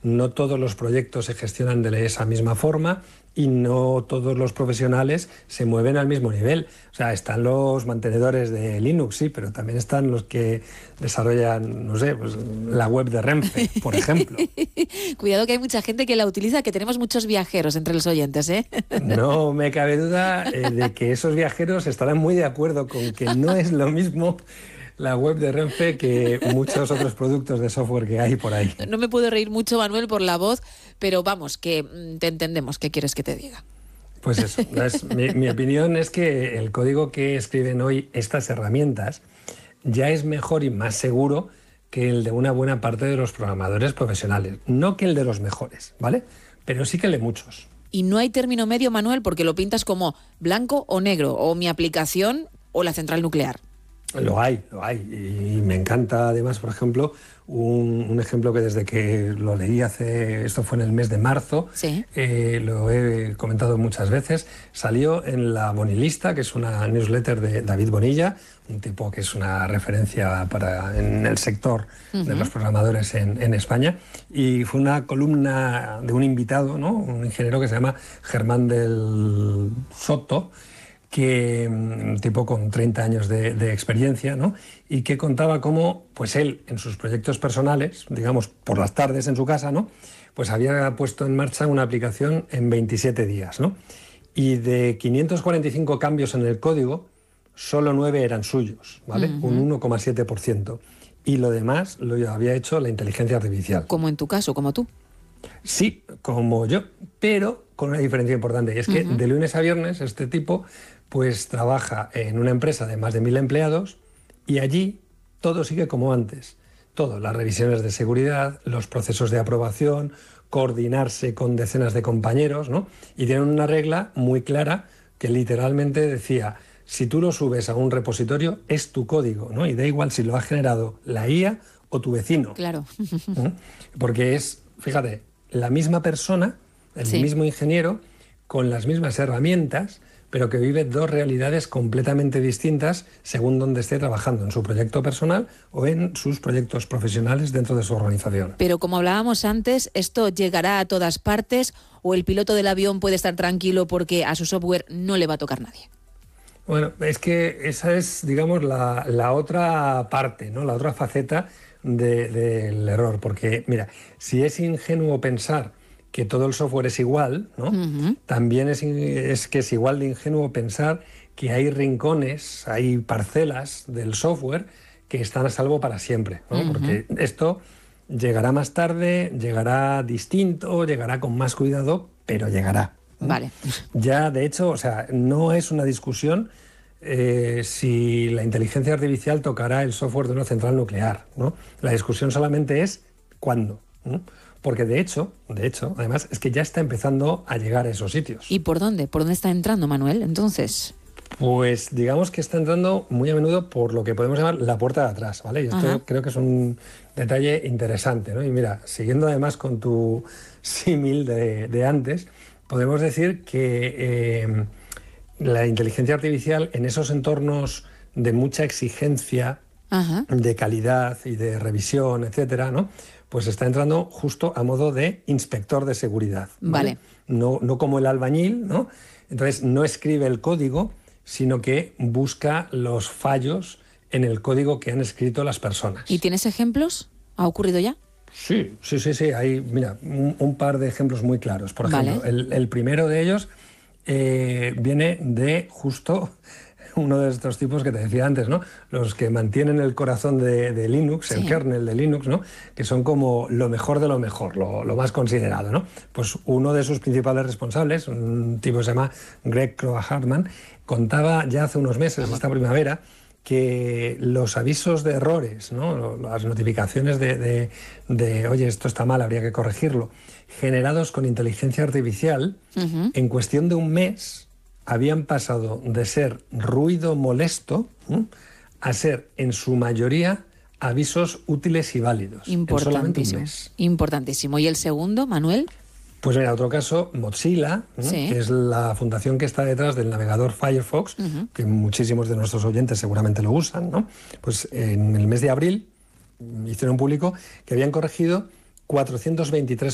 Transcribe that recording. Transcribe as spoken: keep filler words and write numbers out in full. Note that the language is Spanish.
no todos los proyectos se gestionan de esa misma forma y no todos los profesionales se mueven al mismo nivel. O sea, están los mantenedores de Linux, sí, pero también están los que desarrollan, no sé, pues, la web de Renfe, por ejemplo. Cuidado que hay mucha gente que la utiliza, que tenemos muchos viajeros entre los oyentes, ¿eh? No me cabe duda eh, de que esos viajeros estarán muy de acuerdo con que no es lo mismo la web de Renfe que muchos otros productos de software que hay por ahí. No me puedo reír mucho, Manuel, por la voz, pero vamos, que te entendemos. ¿Qué quieres que te diga? Pues eso, es, mi, mi opinión es que el código que escriben hoy estas herramientas ya es mejor y más seguro que el de una buena parte de los programadores profesionales. No que el de los mejores, ¿vale? Pero sí que el de muchos. Y no hay término medio, Manuel, porque lo pintas como blanco o negro, o mi aplicación o la central nuclear. Lo hay, lo hay. Y me encanta además, por ejemplo, un, un ejemplo que desde que lo leí hace, esto fue en el mes de marzo, ¿Sí? eh, lo he comentado muchas veces, salió en la Bonilista, que es una newsletter de David Bonilla, un tipo que es una referencia para, en el sector uh-huh. de los programadores en, en España, y fue una columna de un invitado, ¿no? Un ingeniero que se llama Germán del Soto, que un tipo con treinta años de, de experiencia, ¿no? Y que contaba cómo pues él, en sus proyectos personales, digamos, por las tardes en su casa, ¿no? Pues había puesto en marcha una aplicación en veintisiete días, ¿no? Y de quinientos cuarenta y cinco cambios en el código, solo nueve eran suyos, ¿vale? Uh-huh. Un uno coma siete por ciento. Y lo demás lo había hecho la inteligencia artificial. Como en tu caso, como tú. Sí, como yo, pero con una diferencia importante. Y es que uh-huh. de lunes a viernes este tipo pues trabaja en una empresa de más de mil empleados y allí todo sigue como antes. Todo, las revisiones de seguridad, los procesos de aprobación, coordinarse con decenas de compañeros, ¿no? Y tienen una regla muy clara que literalmente decía, si tú lo subes a un repositorio, es tu código, ¿no? Y da igual si lo ha generado la I A o tu vecino. Claro. ¿Mm? Porque es, fíjate, la misma persona, el sí. mismo ingeniero, con las mismas herramientas, pero que vive dos realidades completamente distintas según donde esté trabajando, en su proyecto personal o en sus proyectos profesionales dentro de su organización. Pero como hablábamos antes, ¿esto llegará a todas partes o el piloto del avión puede estar tranquilo porque a su software no le va a tocar nadie? Bueno, es que esa es, digamos, la, la otra parte, ¿no? La otra faceta de, del error, porque, mira, si es ingenuo pensar que todo el software es igual, ¿no? Uh-huh. También es, es que es igual de ingenuo pensar que hay rincones, hay parcelas del software que están a salvo para siempre, ¿no? Uh-huh. Porque esto llegará más tarde, llegará distinto, llegará con más cuidado, pero llegará, ¿no? Vale. Ya, de hecho, o sea, no es una discusión eh, si la inteligencia artificial tocará el software de una central nuclear, ¿no? La discusión solamente es cuándo, ¿no? Porque de hecho, de hecho, además, es que ya está empezando a llegar a esos sitios. ¿Y por dónde? ¿Por dónde está entrando, Manuel, entonces? Pues digamos que está entrando muy a menudo por lo que podemos llamar la puerta de atrás, ¿vale? Y esto Ajá. creo que es un detalle interesante, ¿no? Y mira, siguiendo además con tu símil de, de antes, podemos decir que eh, la inteligencia artificial en esos entornos de mucha exigencia, Ajá. de calidad y de revisión, etcétera, ¿no? Pues está entrando justo a modo de inspector de seguridad. Vale. ¿vale? No, no como el albañil, ¿no? Entonces no escribe el código, sino que busca los fallos en el código que han escrito las personas. ¿Y tienes ejemplos? ¿Ha ocurrido ya? Sí, sí, sí, sí. Hay, mira, un, un par de ejemplos muy claros. Por ejemplo, vale. el, el primero de ellos eh, viene de justo uno de estos tipos que te decía antes, ¿no? Los que mantienen el corazón de, de Linux, sí. el kernel de Linux, ¿no? Que son como lo mejor de lo mejor, lo, lo más considerado, ¿no? Pues uno de sus principales responsables, un tipo que se llama Greg Kroah-Hartman, contaba ya hace unos meses, esta primavera, que los avisos de errores, ¿no? Las notificaciones de, de, de, oye, esto está mal, habría que corregirlo, generados con inteligencia artificial, uh-huh. en cuestión de un mes habían pasado de ser ruido molesto ¿eh? a ser, en su mayoría, avisos útiles y válidos. Importantísimo. Importantísimo. ¿Y el segundo, Manuel? Pues mira, otro caso, Mozilla, ¿eh? sí. que es la fundación que está detrás del navegador Firefox, uh-huh. que muchísimos de nuestros oyentes seguramente lo usan, ¿no? Pues en el mes de abril hicieron público que habían corregido cuatrocientos veintitrés